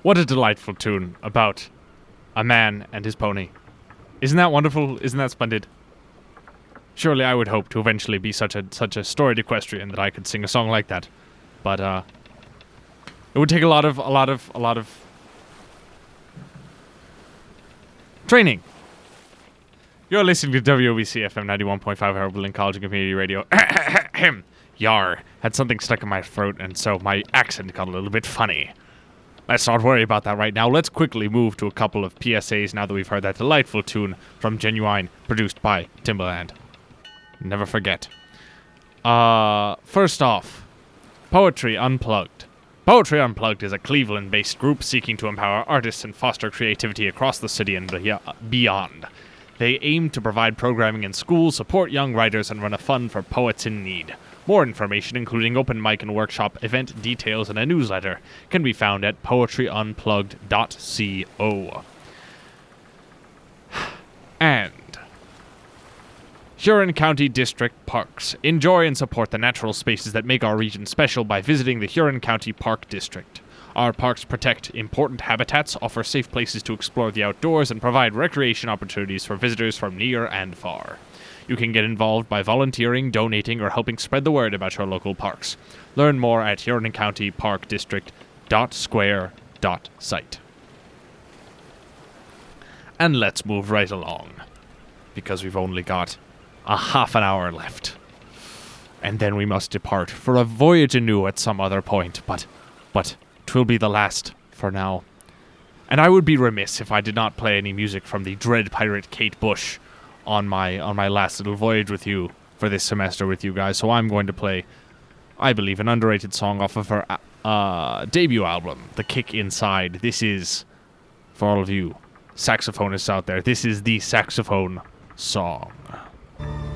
What a delightful tune about a man and his pony. Isn't that wonderful? Isn't that splendid? Surely I would hope to eventually be such a storied equestrian that I could sing a song like that. But it would take a lot of training. You're listening to WOBC FM 91.5 Herald College and Community Radio. Yar. Had something stuck in my throat, and so my accent got a little bit funny. Let's not worry about that right now. Let's quickly move to a couple of PSAs now that we've heard that delightful tune from Genuine, produced by Timbaland. Never forget. First off, Poetry Unplugged. Poetry Unplugged is a Cleveland-based group seeking to empower artists and foster creativity across the city and beyond. They aim to provide programming in schools, support young writers, and run a fund for poets in need. More information, including open mic and workshop event details and a newsletter, can be found at poetryunplugged.co. And Huron County District Parks. Enjoy and support the natural spaces that make our region special by visiting the Huron County Park District. Our parks protect important habitats, offer safe places to explore the outdoors, and provide recreation opportunities for visitors from near and far. You can get involved by volunteering, donating, or helping spread the word about your local parks. Learn more at huroncountyparkdistrict.square.site. And let's move right along, because we've only got a half an hour left. And then we must depart for a voyage anew at some other point, but 'twill be the last for now. And I would be remiss if I did not play any music from the dread pirate Kate Bush on my last little voyage with you for this semester with you guys. So I'm going to play, I believe, an underrated song off of her debut album, The Kick Inside. This is, for all of you saxophonists out there, this is the saxophone song.